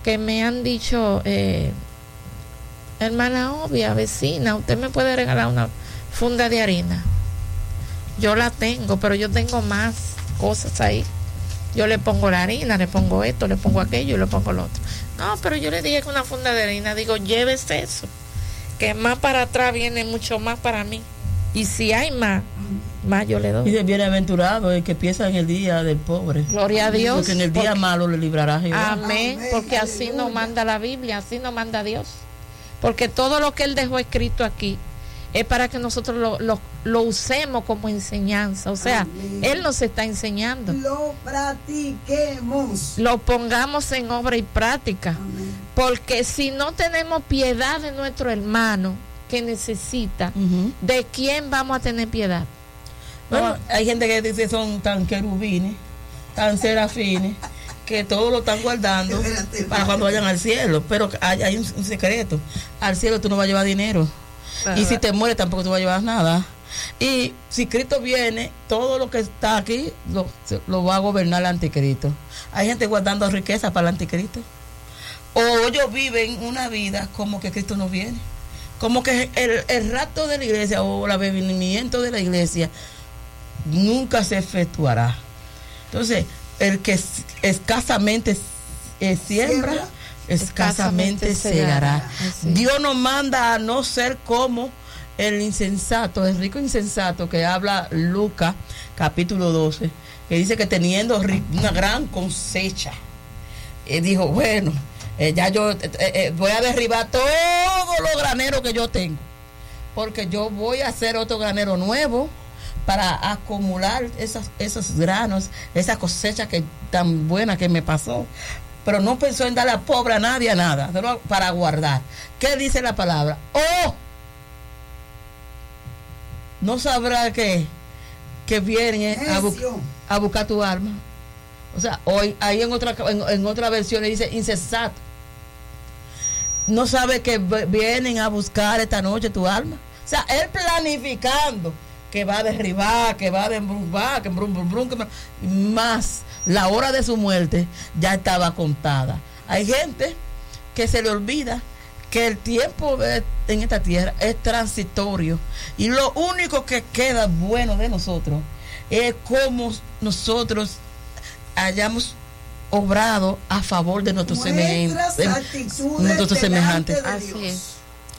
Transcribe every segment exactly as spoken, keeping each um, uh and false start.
que me han dicho, eh, hermana Obia, vecina, usted me puede regalar una funda de harina. Yo la tengo, pero yo tengo más cosas ahí. Yo le pongo la harina, le pongo esto, le pongo aquello y le pongo lo otro. No, pero yo le dije que una funda de harina, digo, llévese eso, que más para atrás viene mucho más para mí. Y si hay más, más yo le doy. Y de bienaventurado el que piensa en el día del pobre. Gloria a Dios. Porque en el día porque, malo le librará Jehová. Amén, porque así nos manda la Biblia, así nos manda Dios. Porque todo lo que Él dejó escrito aquí es para que nosotros lo, lo, lo usemos como enseñanza. O sea, amén, Él nos está enseñando. Lo practiquemos. Lo pongamos en obra y práctica. Amén. Porque si no tenemos piedad de nuestro hermano que necesita, uh-huh, ¿de quién vamos a tener piedad? Bueno, no, hay gente que dice son tan querubines, tan serafines, que todo lo están guardando para cuando vayan al cielo. Pero hay, hay un, un secreto. Al cielo tú no vas a llevar dinero. Ajá. Y si te mueres tampoco tú vas a llevar nada. Y si Cristo viene, todo lo que está aquí lo, lo va a gobernar el anticristo. Hay gente guardando riqueza para el anticristo. O ellos viven una vida como que Cristo no viene. Como que el, el rapto de la iglesia o el avenimiento de la iglesia nunca se efectuará. Entonces, el que escasamente eh, siembra, siembra, escasamente segará. Dios nos manda a no ser como el insensato, el rico insensato que habla Lucas capítulo doce, que dice que teniendo una gran cosecha, eh, dijo, bueno, eh, ya yo eh, eh, voy a derribar todos los graneros que yo tengo, porque yo voy a hacer otro granero nuevo para acumular esos, esos granos, esa cosecha que tan buena que me pasó. Pero no pensó en darle a pobre a nadie, a nada, solo para guardar. ¿Qué dice la palabra? ¡Oh! No sabrá que, que viene a, bu a buscar tu alma. O sea, hoy, ahí en otra, en, en otra versión le dice insensato. No sabe que vienen a buscar esta noche tu alma. O sea, él planificando que va a derribar, que va a embrumbar, que brum, brum, brum, que más la hora de su muerte ya estaba contada. Hay gente que se le olvida que el tiempo de, en esta tierra es transitorio y lo único que queda bueno de nosotros es cómo nosotros hayamos obrado a favor de nuestros semejantes, nuestros semejantes. Así es.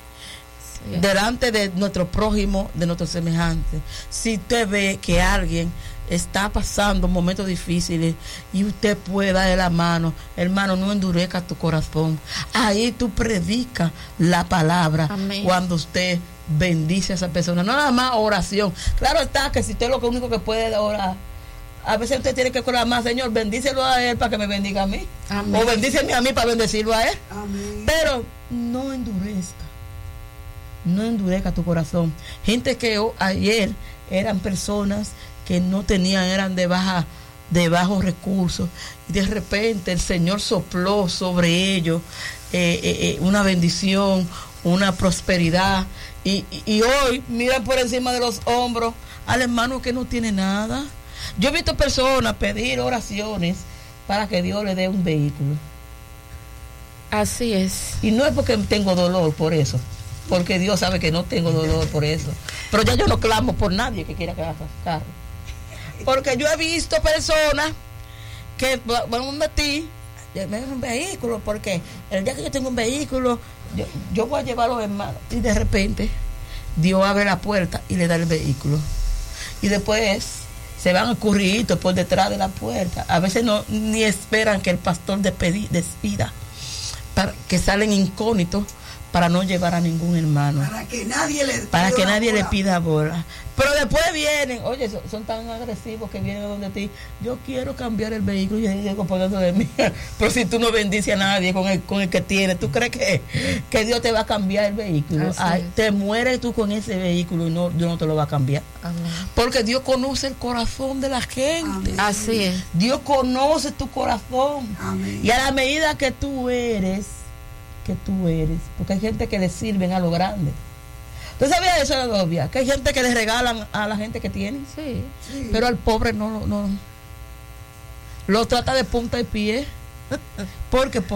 Delante de nuestro prójimo, de nuestros semejantes. Si usted ve que alguien está pasando momentos difíciles y usted puede darle la mano, hermano, no endurezca tu corazón. Ahí tú predicas la palabra. Amén. Cuando usted bendice a esa persona, no nada más oración. Claro está que si usted es lo único que puede orar, a veces usted tiene que orar más, Señor, bendícelo a él para que me bendiga a mí. Amén. O bendíceme a mí para bendecirlo a él. Amén. Pero no endurezca. No endurezca tu corazón. Gente que oh, ayer eran personas que no tenían, eran de baja, de bajos recursos, y de repente el Señor sopló sobre ellos eh, eh, eh, una bendición, una prosperidad, y, y, y hoy miran por encima de los hombros al hermano que no tiene nada. Yo he visto personas pedir oraciones para que Dios le dé un vehículo. Así es. Y no es porque tengo dolor por eso, porque Dios sabe que no tengo dolor por eso. Pero ya yo no clamo por nadie que quiera que haga carro. Porque yo he visto personas que van a ti, me dan un vehículo, porque el día que yo tengo un vehículo, yo, yo voy a llevar a los hermanos. Y de repente, Dios abre la puerta y le da el vehículo. Y después se van escurriditos por detrás de la puerta. A veces no ni esperan que el pastor despedi, despida, para que salen incógnitos para no llevar a ningún hermano, para que nadie le para que nadie le pida bola. Pero después vienen, oye, son, son tan agresivos que vienen donde ti, yo quiero cambiar el vehículo, y yo digo, por dentro de mí, pero si tú no bendices a nadie con el, con el que tienes, ¿tú crees que, que Dios te va a cambiar el vehículo? Ay, te mueres tú con ese vehículo y no, Dios no te lo va a cambiar. Amén. Porque Dios conoce el corazón de la gente. Amén. Así es. Dios conoce tu corazón. Amén. Y a la medida que tú eres, que tú eres, porque hay gente que le sirven a lo grande. ¿Tú sabías eso, Novia? Que hay gente que le regalan a la gente que tiene. Sí, sí. Pero al pobre no, no lo trata de punta y pie. Porque